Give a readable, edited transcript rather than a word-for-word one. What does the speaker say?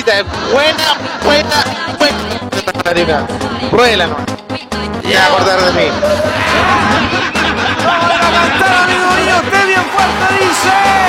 buena. Marina, ruela, ¿no? Ya acordar de mí. Vamos a cantar, amigo mío, usted bien fuerte dice.